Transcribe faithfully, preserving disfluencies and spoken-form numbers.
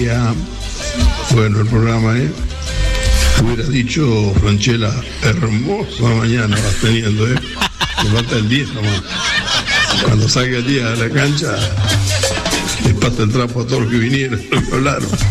día. Bueno, el programa, ¿eh? Hubiera dicho, Franchella, hermosa mañana vas teniendo, ¿eh? Te falta el diez nomás. Cuando salga el día de la cancha, les pasa el trapo a todos los que vinieron, los que hablaron.